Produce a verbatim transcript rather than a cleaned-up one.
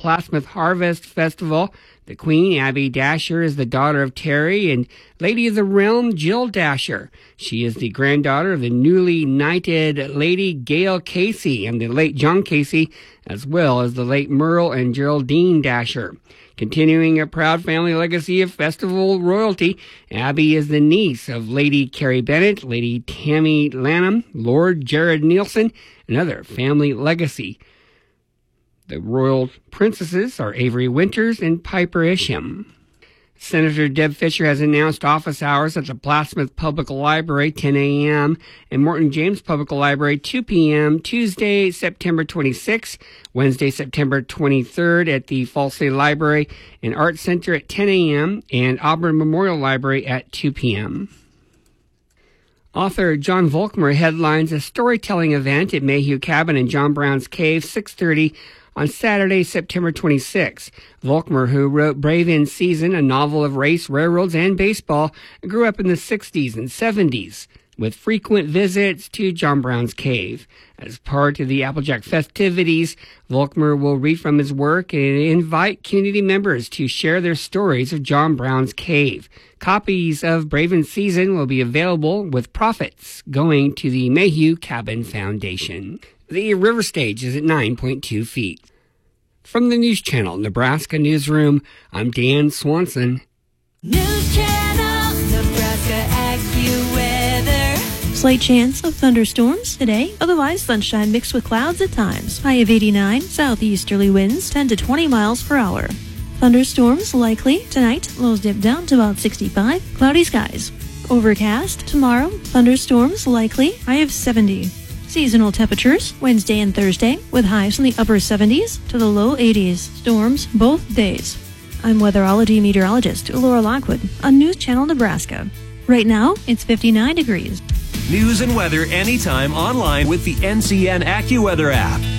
Plattsmouth Harvest Festival. The Queen, Abby Dasher, is the daughter of Terry, and Lady of the Realm, Jill Dasher. She is the granddaughter of the newly knighted Lady Gail Casey and the late John Casey, as well as the late Merle and Geraldine Dasher. Continuing a proud family legacy of festival royalty, Abby is the niece of Lady Carrie Bennett, Lady Tammy Lanham, Lord Jared Nielsen, and other family legacy. The royal princesses are Avery Winters and Piper Isham. Senator Deb Fischer has announced office hours at the Plattsmouth Public Library, ten a.m., and Morton James Public Library, two p.m., Tuesday, September twenty-sixth, Wednesday, September twenty-third at the Falls City Library and Art Center at ten a.m., and Auburn Memorial Library at two p.m. Author John Volkmer headlines a storytelling event at Mayhew Cabin in John Brown's Cave, six thirty on Saturday, September twenty-sixth. Volkmer, who wrote Brave in Season, a novel of race, railroads, and baseball, grew up in the sixties and seventies with frequent visits to John Brown's Cave. As part of the Applejack festivities, Volkmer will read from his work and invite community members to share their stories of John Brown's Cave. Copies of Brave in Season will be available with profits going to the Mayhew Cabin Foundation. The river stage is at nine point two feet. From the News Channel Nebraska Newsroom, I'm Dan Swanson. News Channel Nebraska AccuWeather. Slight chance of thunderstorms today, otherwise sunshine mixed with clouds at times. High of eighty-nine, southeasterly winds ten to twenty miles per hour. Thunderstorms likely tonight, lows dip down to about sixty-five, cloudy skies. Overcast tomorrow, thunderstorms likely, high of seventy. Seasonal temperatures Wednesday and Thursday with highs in the upper seventies to the low eighties. Storms both days. I'm weatherology meteorologist Laura Lockwood on News Channel Nebraska. Right now, it's fifty-nine degrees. News and weather anytime online with the N C N AccuWeather app.